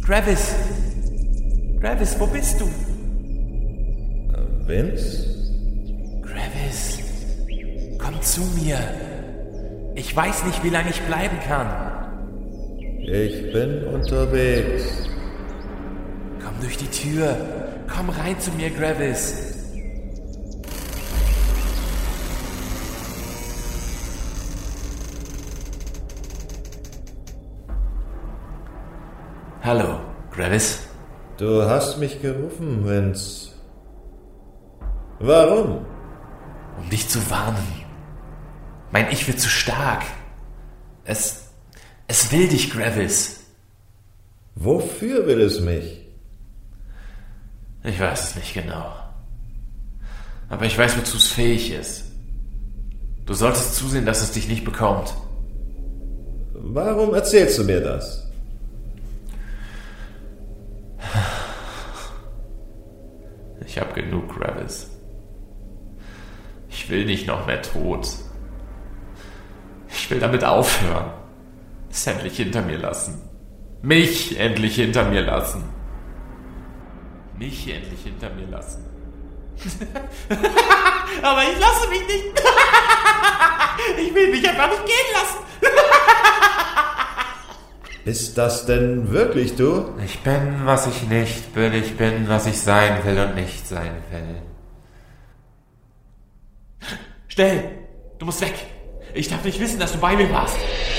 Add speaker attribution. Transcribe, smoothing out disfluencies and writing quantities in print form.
Speaker 1: Gravis! Gravis, wo bist du?
Speaker 2: Vince?
Speaker 1: Gravis, komm zu mir. Ich weiß nicht, wie lange ich bleiben kann.
Speaker 2: Ich bin unterwegs.
Speaker 1: Komm durch die Tür. Komm rein zu mir, Gravis. Hallo, Gravis.
Speaker 2: Du hast mich gerufen, Vince. Warum?
Speaker 1: Um dich zu warnen. Mein Ich wird zu stark. Es will dich, Gravis.
Speaker 2: Wofür will es mich?
Speaker 1: Ich weiß es nicht genau. Aber ich weiß, wozu es fähig ist. Du solltest zusehen, dass es dich nicht bekommt.
Speaker 2: Warum erzählst du mir das?
Speaker 1: Ich hab genug, Gravis. Ich will nicht noch mehr tot. Ich will damit aufhören. Es endlich hinter mir lassen. Mich endlich hinter mir lassen. Mich endlich hinter mir lassen. Aber ich lasse mich nicht. Ich will mich einfach nicht gehen lassen.
Speaker 2: Ist das denn wirklich du?
Speaker 1: Ich bin, was ich nicht bin. Ich bin, was ich sein will und nicht sein will. Schnell! Du musst weg! Ich darf nicht wissen, dass du bei mir warst.